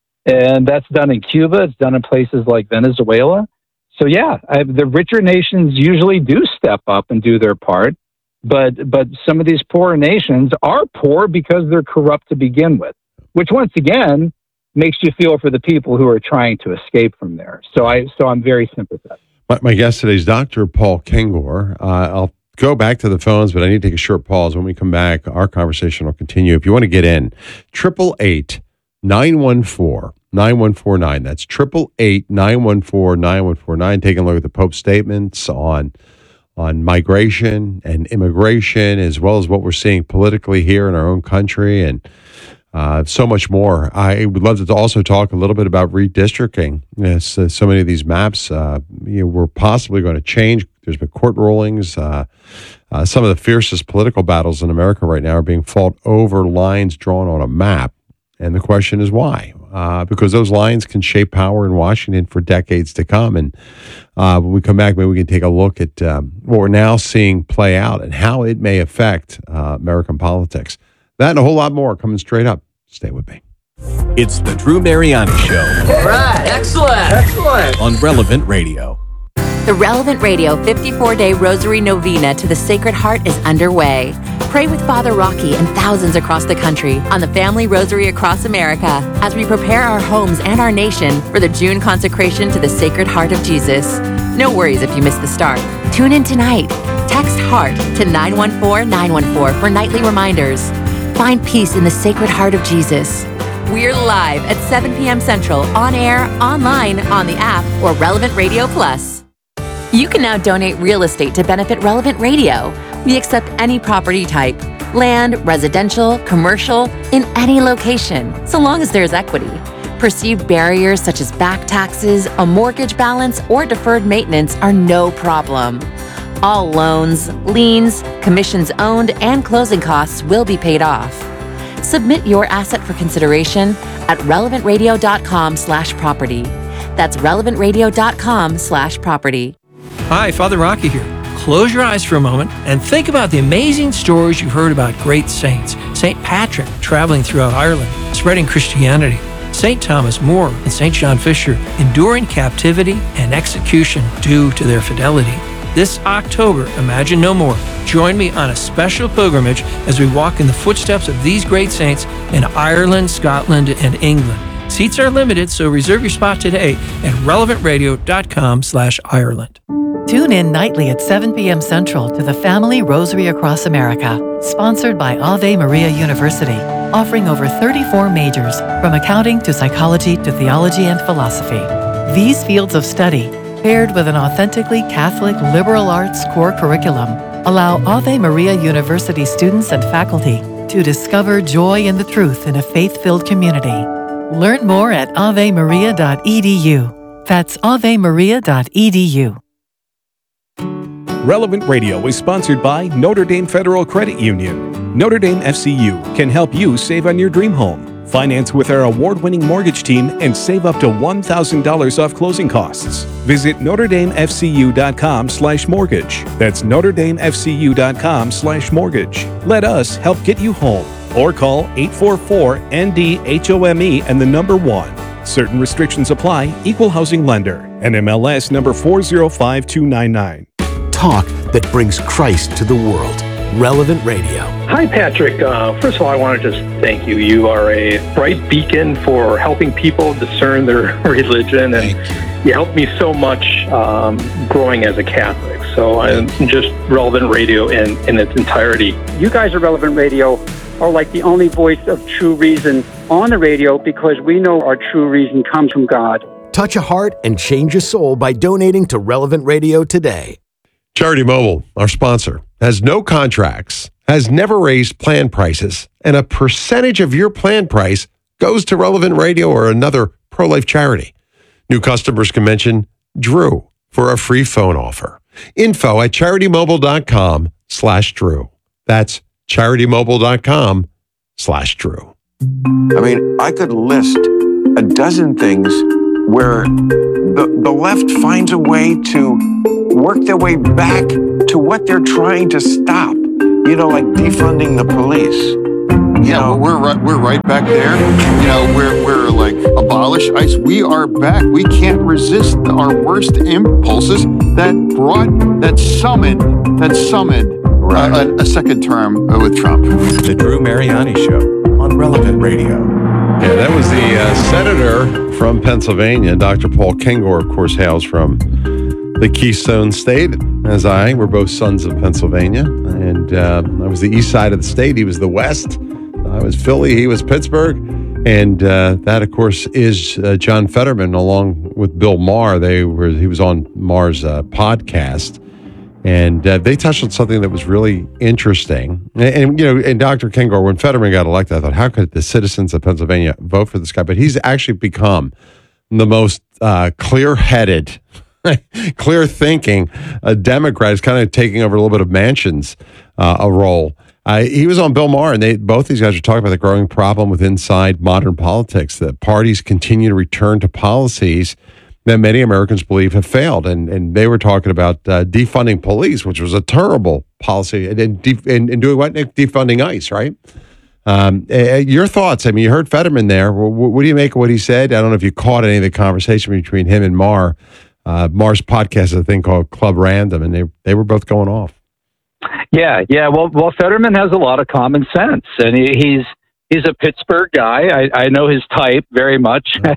And that's done in Cuba. It's done in places like Venezuela. So, yeah, I, the richer nations usually do step up and do their part. But but some of these poorer nations are poor because they're corrupt to begin with, which once again makes you feel for the people who are trying to escape from there. So I so I'm very sympathetic. My, my guest today is Doctor Paul Kengor. Uh, I'll go back to the phones, but I need to take a short pause. When we come back, our conversation will continue. If you want to get in, triple eight nine one four nine one four nine. That's triple eight nine one four nine one four nine. Taking a look at the Pope's statements on. on migration and immigration, as well as what we're seeing politically here in our own country, and uh, so much more. I would love to also talk a little bit about redistricting. Yes, uh, so many of these maps uh, you know, we're possibly going to change. There's been court rulings. Uh, uh, some of the fiercest political battles in America right now are being fought over lines drawn on a map. And the question is why? Uh, because those lines can shape power in Washington for decades to come. And uh, when we come back, maybe we can take a look at um, what we're now seeing play out and how it may affect uh, American politics. That and a whole lot more coming straight up. Stay with me. It's the Drew Mariani Show. All right. Excellent. Excellent. On Relevant Radio. The Relevant Radio fifty-four day Rosary Novena to the Sacred Heart is underway. Pray with Father Rocky and thousands across the country on the Family Rosary Across America as we prepare our homes and our nation for the June consecration to the Sacred Heart of Jesus. No worries if you miss the start. Tune in tonight. Text HEART to nine one four nine one four for nightly reminders. Find peace in the Sacred Heart of Jesus. We're live at seven p.m. Central, on air, online, on the app, or Relevant Radio Plus. You can now donate real estate to benefit Relevant Radio. We accept any property type, land, residential, commercial, in any location, so long as there's equity. Perceived barriers such as back taxes, a mortgage balance, or deferred maintenance are no problem. All loans, liens, commissions owned, and closing costs will be paid off. Submit your asset for consideration at relevantradio.com slash property. That's relevantradio.com slash property. Hi, Father Rocky here. Close your eyes for a moment and think about the amazing stories you've heard about great saints. Saint Patrick traveling throughout Ireland, spreading Christianity. Saint Thomas More and Saint John Fisher enduring captivity and execution due to their fidelity. This October, Imagine No More. Join me on a special pilgrimage as we walk in the footsteps of these great saints in Ireland, Scotland, and England. Seats are limited, so reserve your spot today at relevantradio.com slash Ireland. Tune in nightly at seven p.m. Central to the Family Rosary Across America, sponsored by Ave Maria University, offering over thirty-four majors, from accounting to psychology to theology and philosophy. These fields of study, paired with an authentically Catholic liberal arts core curriculum, allow Ave Maria University students and faculty to discover joy in the truth in a faith-filled community. Learn more at ave maria dot e d u. That's ave maria dot e d u. Relevant Radio is sponsored by Notre Dame Federal Credit Union. Notre Dame F C U can help you save on your dream home. Finance with our award-winning mortgage team and save up to one thousand dollars off closing costs. Visit notredamefcu.com slash mortgage. That's notredamefcu.com slash mortgage. Let us help get you home. Or call eight four four N D H O M E and the number one. Certain restrictions apply. Equal housing lender. N M L S number four zero five two nine nine. Talk that brings Christ to the world. Relevant Radio. Hi, Patrick. Uh, first of all, I want to just thank you. You are a bright beacon for helping people discern their religion, and you. you helped me so much um, growing as a Catholic. So I'm just Relevant Radio in, in its entirety. You guys at Relevant Radio are like the only voice of true reason on the radio, because we know our true reason comes from God. Touch a heart and change a soul by donating to Relevant Radio today. Charity Mobile, our sponsor, has no contracts, has never raised plan prices, and a percentage of your plan price goes to Relevant Radio or another pro-life charity. New customers can mention Drew for a free phone offer. Info at CharityMobile.com slash Drew. That's CharityMobile.com slash Drew. I mean, I could list a dozen things where the, the left finds a way to work their way back to what they're trying to stop. You know, like defunding the police. Yeah, but we're right, we're right back there. You know, we're, we're like, abolish ICE. We are back. We can't resist our worst impulses that brought, that summoned, that summoned right. a, a second term with Trump. The Drew Mariani Show on Relevant Radio. Yeah, that was the uh, senator from Pennsylvania. Doctor Paul Kengor, of course, hails from the Keystone State, as I. We're both sons of Pennsylvania. And uh, I was the east side of the state. He was the west. I was Philly. He was Pittsburgh. And uh, that, of course, is uh, John Fetterman, along with Bill Maher. They were. He was on Maher's uh, podcast. And uh, they touched on something that was really interesting. And, and, you know, and Doctor Kengor, when Fetterman got elected, I thought, how could the citizens of Pennsylvania vote for this guy? But he's actually become the most uh, clear-headed, clear-thinking uh, Democrat. He's kind of taking over a little bit of Manchin's uh, a role. Uh, he was on Bill Maher, and they both these guys are talking about the growing problem with inside modern politics, that parties continue to return to policies that many Americans believe have failed. And and they were talking about uh, defunding police, which was a terrible policy, and and, def- and, and doing what, Nick? Defunding ICE, right? Um, uh, your thoughts? I mean, you heard Fetterman there. What, what do you make of what he said? I don't know if you caught any of the conversation between him and Maher. Uh, Maher's podcast is a thing called Club Random, and they they were both going off. Yeah, yeah. Well, well, Fetterman has a lot of common sense, and he, he's he's a Pittsburgh guy. I, I know his type very much. I,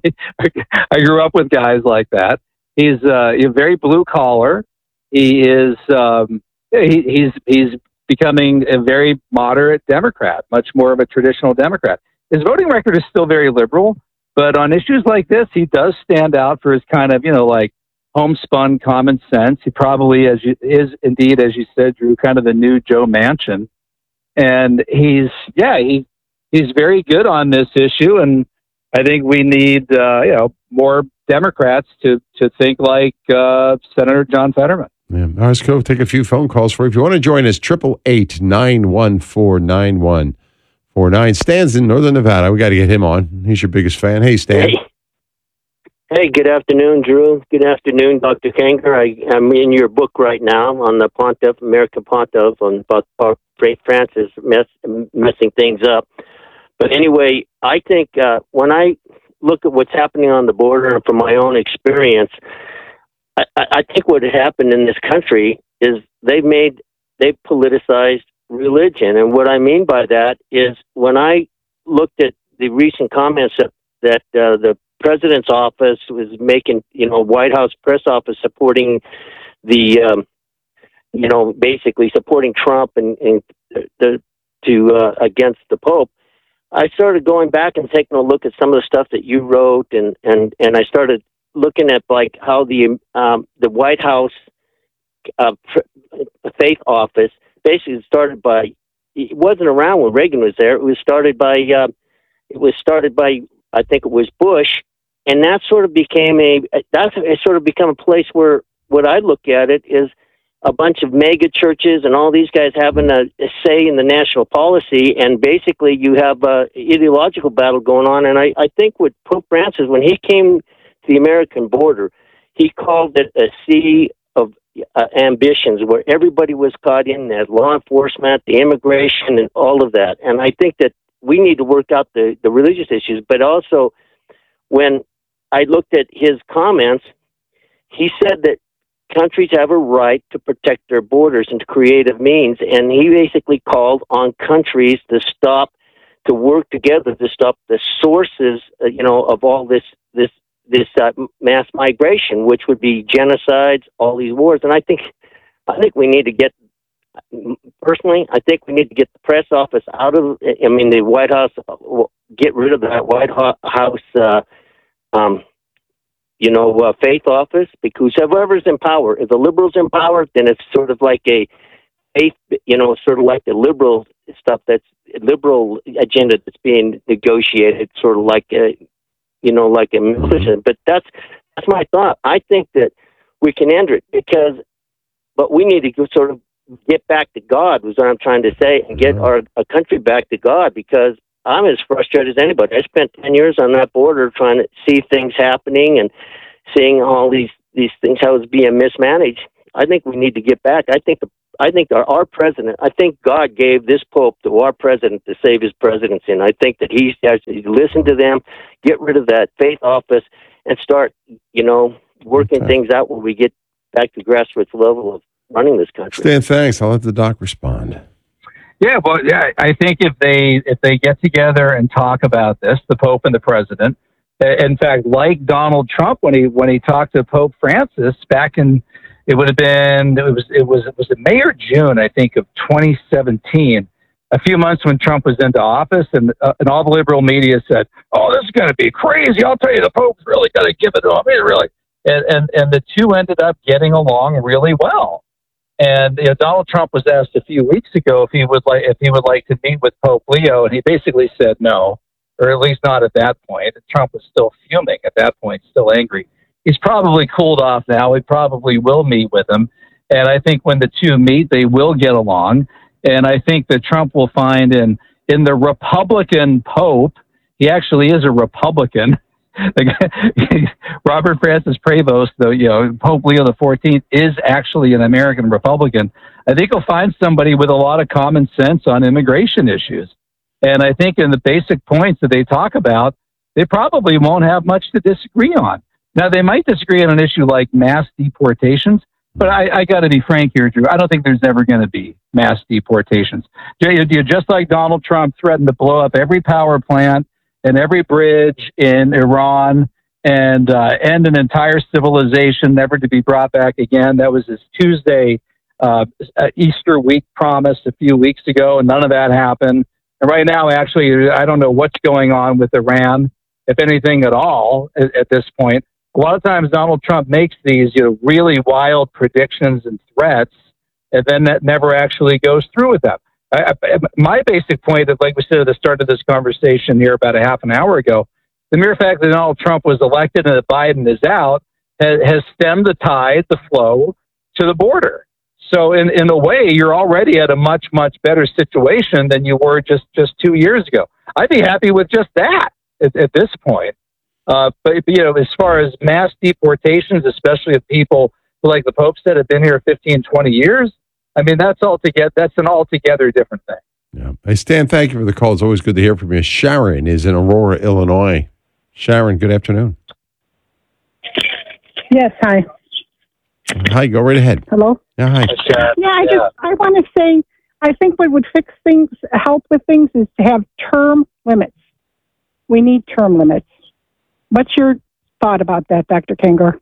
I grew up with guys like that. He's uh, he's very blue collar. He is um, he, he's he's becoming a very moderate Democrat, much more of a traditional Democrat. His voting record is still very liberal, but on issues like this, he does stand out for his kind of, you know, like homespun common sense. He probably as you, is indeed, as you said, Drew, kind of the new Joe Manchin. And he's, yeah, he, he's very good on this issue. And I think we need, uh, you know, more Democrats to, to think like uh, Senator John Fetterman. Yeah. All right, let's go take a few phone calls for you. If you want to join us, triple eight nine one four nine one four nine. Stan's in Northern Nevada. We got to get him on. He's your biggest fan. Hey, Stan. Hey. Hey, good afternoon, Drew. Good afternoon, Doctor Kengor. I, I'm in your book right now on the Pontiff, American Pontiff, on about Pope Francis mess, messing things up. But anyway, I think uh, when I look at what's happening on the border, and from my own experience, I, I think what happened in this country is they've made, they've politicized religion. And what I mean by that is when I looked at the recent comments that, that uh, the president's office was making, you know, White House press office supporting the, um, you know, basically supporting Trump and, and the, to uh, against the Pope. I started going back and taking a look at some of the stuff that you wrote, and, and, and I started looking at like how the um, the White House uh, faith office basically started by, it wasn't around when Reagan was there. It was started by uh, it was started by I think it was Bush, and that sort of became a that's it sort of become a place where what I look at it is a bunch of mega churches and all these guys having a, a say in the national policy, and basically you have a ideological battle going on. And I, I think what Pope Francis, when he came to the American border, he called it a sea of uh, ambitions, where everybody was caught in that, law enforcement, the immigration, and all of that. And I think that we need to work out the, the religious issues. But also, when I looked at his comments, he said that countries have a right to protect their borders and to creative means. And he basically called on countries to stop, to work together to stop the sources, uh, you know, of all this, this, this uh, mass migration, which would be genocides, all these wars. And I think, I think we need to get, personally, I think we need to get the press office out of, I mean, the White House, get rid of that White House, uh, um, you know, uh, faith office, because whoever's in power, if the liberals in power, then it's sort of like a faith, you know, sort of like the liberal stuff that's liberal agenda that's being negotiated, sort of like a, you know, like a militia. But that's, that's my thought. I think that we can end it because, but we need to go sort of get back to God, was what I'm trying to say, and get our, our country back to God, because I'm as frustrated as anybody. I spent ten years on that border trying to see things happening and seeing all these, these things, how it's being mismanaged. I think we need to get back. I think the, I think our, our president, I think God gave this Pope to our president to save his presidency. And I think that he has to listen to them, get rid of that faith office, and start, you know, working Okay. things out where we get back to grassroots level of running this country. Stan, thanks. I'll let the doc respond. Yeah, well, yeah, I think if they if they get together and talk about this, the Pope and the President, in fact, like Donald Trump when he when he talked to Pope Francis back in, it would have been it was it was it was in May or June, I think, of twenty seventeen, a few months when Trump was into office, and uh, and all the liberal media said, "Oh, this is going to be crazy. I'll tell you, the Pope's really going to give it to him. He's really," and and and the two ended up getting along really well. And you know, Donald Trump was asked a few weeks ago if he would like if he would like to meet with Pope Leo, and he basically said no, or at least not at that point. Trump was still fuming at that point, still angry. He's probably cooled off now. He probably will meet with him, and I think when the two meet, they will get along. And I think that Trump will find in in the Republican Pope, he actually is a Republican. Robert Francis Prevost, though, you know, Pope Leo the fourteenth is actually an American Republican. I think he'll find somebody with a lot of common sense on immigration issues. And I think in the basic points that they talk about, they probably won't have much to disagree on. Now, they might disagree on an issue like mass deportations, but I, I got to be frank here, Drew. I don't think there's ever going to be mass deportations. Just like Donald Trump threatened to blow up every power plant and every bridge in Iran and uh, end an entire civilization never to be brought back again. That was his Tuesday uh, Easter week promise a few weeks ago, and none of that happened. And right now, actually, I don't know what's going on with Iran, if anything at all, at, at this point. A lot of times Donald Trump makes these, you know, really wild predictions and threats, and then that never actually goes through with them. I, I, my basic point that, like we said at the start of this conversation here about a half an hour ago, the mere fact that Donald Trump was elected and that Biden is out has, has stemmed the tide, the flow to the border. So in, in a way, you're already at a much, much better situation than you were just, just two years ago. I'd be happy with just that at, at this point. Uh, but, you know, as far as mass deportations, especially of people who, like the Pope said, have been here fifteen, twenty years, I mean, that's altogether, that's an altogether different thing. Yeah. Hey, Stan, thank you for the call. It's always good to hear from you. Sharon is in Aurora, Illinois. Sharon, good afternoon. Yes, hi. Hi, go right ahead. Hello? Yeah, hi. Yeah, I just, I want to say, I think what would fix things, help with things, is to have term limits. We need term limits. What's your thought about that, Doctor Kanger?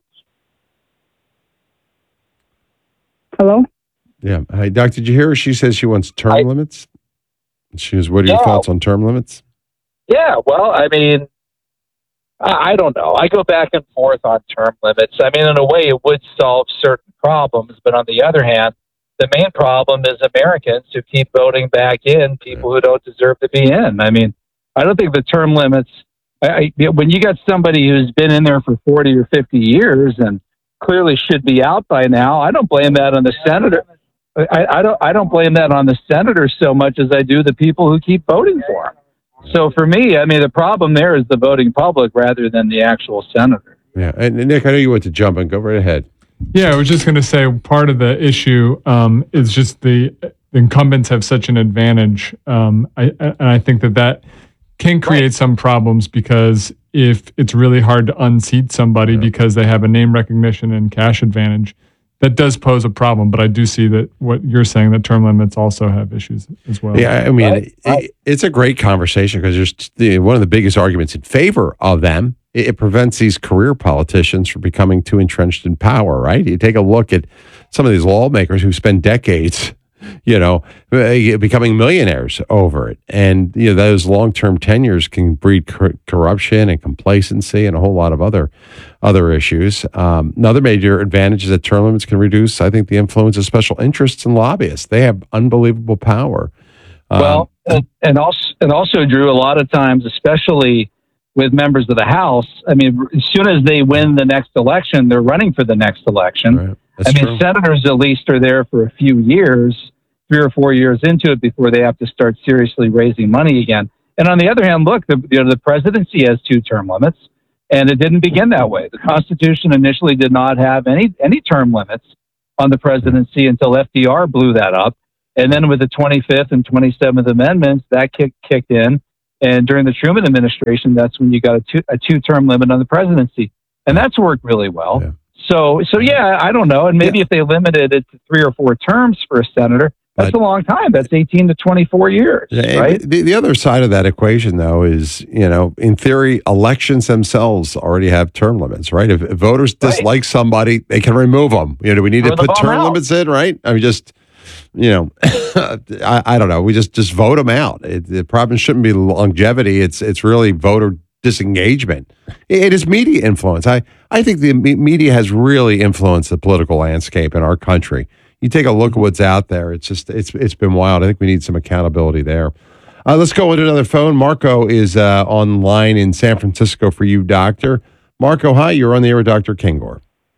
Hello? Yeah. Hi, Doc, did you hear her? She says she wants term I, limits. She was, what are your yeah. thoughts on term limits? Yeah, well, I mean, I, I don't know. I go back and forth on term limits. I mean, in a way, it would solve certain problems, but on the other hand, the main problem is Americans who keep voting back in people who don't deserve to be in. I mean, I don't think the term limits, I, I, when you got somebody who's been in there for forty or fifty years and clearly should be out by now, I don't blame that on the senator. I, I don't. I don't blame that on the senator so much as I do the people who keep voting for him. So for me, I mean, the problem there is the voting public rather than the actual senator. Yeah, and Nick, I know you want to jump in. Go right ahead. Yeah, I was just going to say part of the issue um, is just the, the incumbents have such an advantage, um, I, and I think that that can create right. some problems because if it's really hard to unseat somebody yeah. because they have a name recognition and cash advantage, that does pose a problem. But I do see that what you're saying, that term limits also have issues as well. Yeah, I mean, right. it, it's a great conversation because there's the, one of the biggest arguments in favor of them. It, it prevents these career politicians from becoming too entrenched in power, right? You take a look at some of these lawmakers who spend decades, you know, becoming millionaires over it. And, you know, those long-term tenures can breed cor- corruption and complacency and a whole lot of other other issues. Um, another major advantage is that term limits can reduce, I think, the influence of special interests and lobbyists. They have unbelievable power. Um, well, and, and also, and also, Drew, a lot of times, especially with members of the House, I mean, as soon as they win the next election, they're running for the next election. Right. I mean, true. senators at least are there for a few years, three or four years into it before they have to start seriously raising money again. And on the other hand, look, the, you know, the presidency has two term limits, and it didn't begin that way. The Constitution initially did not have any any term limits on the presidency until F D R blew that up. And then with the twenty-fifth and twenty-seventh Amendments, that kick, kicked in. And during the Truman administration, that's when you got a, two, a two-term limit on the presidency. And that's worked really well. Yeah. So, so yeah, I don't know. And maybe yeah. if they limited it to three or four terms for a senator, that's but, a long time. That's eighteen to twenty-four years, yeah, right? The, the other side of that equation, though, is, you know, in theory, elections themselves already have term limits, right? If, if voters dislike right. somebody, they can remove them. You know, do we need Throw to put term out. limits in, right? I mean, just... You know, I, I don't know. We just, just vote them out. It, the problem shouldn't be longevity. It's it's really voter disengagement. It, it is media influence. I, I think the media has really influenced the political landscape in our country. You take a look at what's out there. It's just it's it's been wild. I think we need some accountability there. Uh, let's go into another phone. Marco is uh, online in San Francisco for you, Doctor. Marco, hi. You're on the air with Doctor Kengor.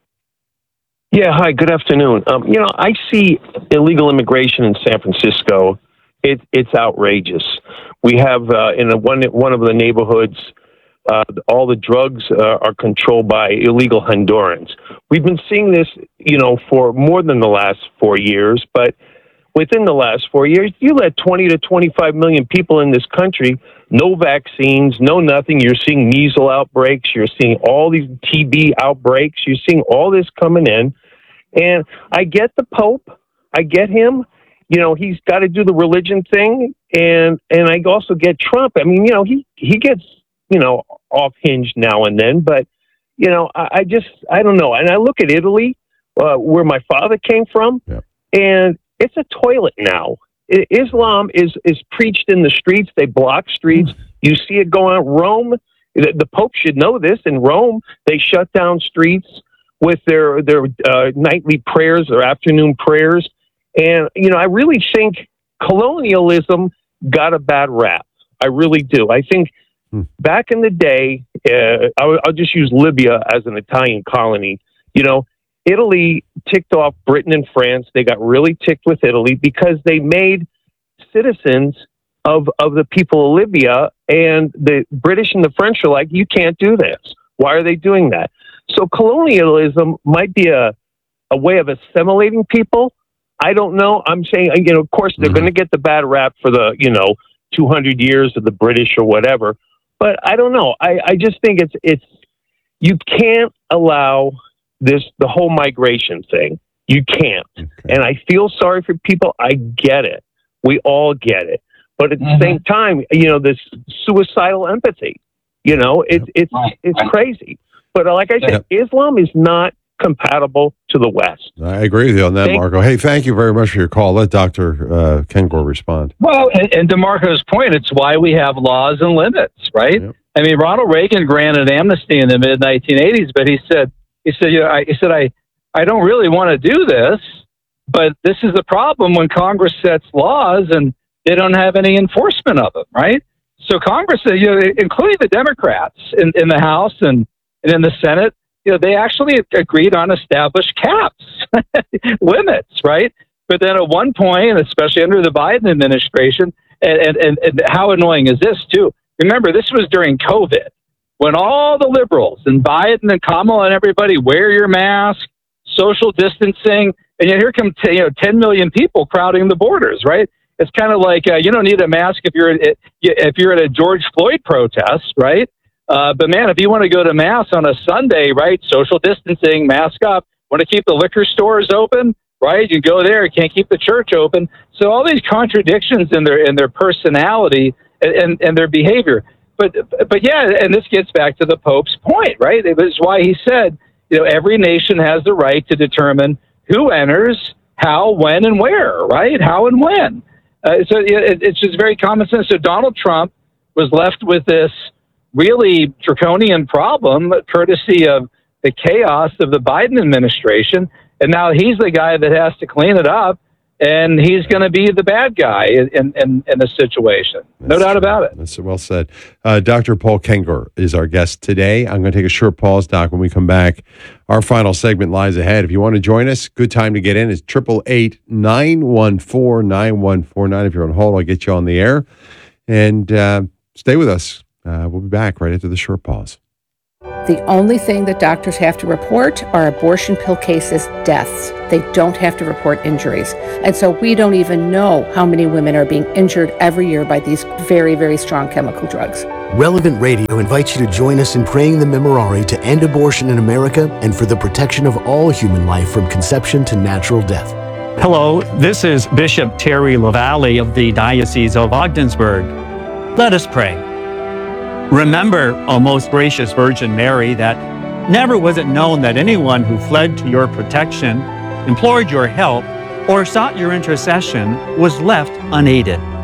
Yeah, hi, good afternoon. Um, you know, I see illegal immigration in San Francisco. It, it's outrageous. We have uh, in a, one one of the neighborhoods, uh, all the drugs uh, are controlled by illegal Hondurans. We've been seeing this, you know, for more than the last four years, but within the last four years, you let twenty to twenty-five million people in this country, no vaccines, no nothing. You're seeing measles outbreaks. You're seeing all these T B outbreaks. You're seeing all this coming in. And I get the Pope. I get him. You know, he's got to do the religion thing. And and I also get Trump. I mean, you know, he, he gets, you know, off hinged now and then. But, you know, I, I just, I don't know. And I look at Italy, uh, where my father came from, yeah. and it's a toilet now. I, Islam is, is preached in the streets. They block streets. Mm. You see it going on. Rome, the, the Pope should know this. In Rome, they shut down streets with their their uh, nightly prayers or afternoon prayers. And, you know, I really think colonialism got a bad rap. I really do. I think hmm. back in the day, uh, I'll, I'll just use Libya as an Italian colony. You know, Italy ticked off Britain and France. They got really ticked with Italy because they made citizens of, of the people of Libya, and the British and the French are like, you can't do this. Why are they doing that? So colonialism might be a, a way of assimilating people. I don't know. I'm saying, you know, of course, they're mm-hmm. going to get the bad rap for the, you know, two hundred years of the British or whatever. But I don't know. I, I just think it's, it's, you can't allow this, the whole migration thing. You can't. Okay. And I feel sorry for people. I get it. We all get it. But at mm-hmm. the same time, you know, this suicidal empathy, you know, it's, it's, it's crazy. But like I said, yep. Islam is not compatible to the West. I agree with you on that, thank Marco. Hey, thank you very much for your call. Let Doctor Uh, Kengor respond. Well, and, and to Marco's point, it's why we have laws and limits, right? Yep. I mean, Ronald Reagan granted amnesty in the mid nineteen eighties, but he said, he said, you know, I, he said, I, I don't really want to do this, but this is the problem when Congress sets laws and they don't have any enforcement of them, right? So Congress, you know, including the Democrats in, in the House and, and in the Senate, you know, they actually agreed on established caps, limits, right? But then at one point, and especially under the Biden administration, and, and, and how annoying is this too? Remember, this was during COVID, when all the liberals and Biden and Kamala and everybody wear your mask, social distancing, and yet here come t- you know ten million people crowding the borders, right? It's kind of like uh, you don't need a mask if you're at, if you're at a George Floyd protest, right? Uh, but man, if you want to go to mass on a Sunday, right? Social distancing, mask up. Want to keep the liquor stores open, right? You go there. You can't keep the church open. So all these contradictions in their in their personality and, and, and their behavior. But but yeah, and this gets back to the Pope's point, right? It was why he said, you know, every nation has the right to determine who enters, how, when, and where, right? How and when. Uh, so it, it's just very common sense. So Donald Trump was left with this really draconian problem, courtesy of the chaos of the Biden administration. And now he's the guy that has to clean it up, and he's going to be the bad guy in, in, in the situation. No That's doubt true. about it. That's well said. Uh, Doctor Paul Kengor is our guest today. I'm going to take a short pause, Doc. When we come back, our final segment lies ahead. If you want to join us, good time to get in. It's eight eight eight, nine one four, nine one four nine. If you're on hold, I'll get you on the air. And, uh, stay with us. Uh, we'll be back right after the short pause. The only thing that doctors have to report are abortion pill cases, deaths. They don't have to report injuries. And so we don't even know how many women are being injured every year by these very, very strong chemical drugs. Relevant Radio invites you to join us in praying the Memorare to end abortion in America and for the protection of all human life from conception to natural death. Hello, this is Bishop Terry LaValle of the Diocese of Ogdensburg. Let us pray. Remember, O most gracious Virgin Mary, that never was it known that anyone who fled to your protection, implored your help, or sought your intercession was left unaided.